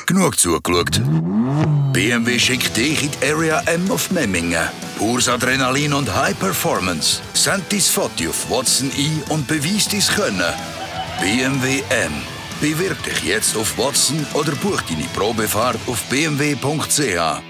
genug zugeschaut. BMW schickt dich in die Area M auf Memmingen. Pures Adrenalin und High Performance. Send dein Foto auf Watson ein und beweis dein Können. BMW M. Bewirb dich jetzt auf Watson oder buch deine Probefahrt auf bmw.ch.